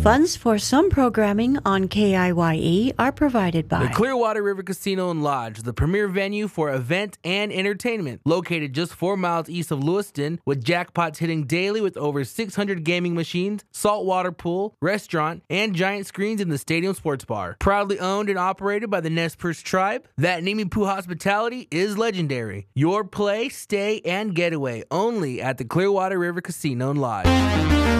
Funds for some programming on KIYE are provided by the Clearwater River Casino and Lodge, the premier venue for event and entertainment. Located just 4 miles east of Lewiston, with jackpots hitting daily with over 600 gaming machines, saltwater pool, restaurant, and giant screens in the stadium sports bar. Proudly owned and operated by the Nez Perce tribe, that Nimi Poo hospitality is legendary. Your play, stay, and getaway only at the Clearwater River Casino and Lodge.